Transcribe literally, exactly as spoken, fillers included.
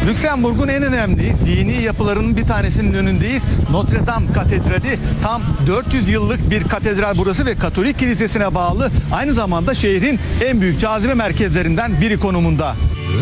Lüksemburg'un en önemli dini yapılarının bir tanesinin önündeyiz. Notre Dame Katedrali, tam dört yüz yıllık bir katedral burası ve Katolik Kilisesi'ne bağlı, aynı zamanda şehrin en büyük cazibe merkezlerinden biri konumunda.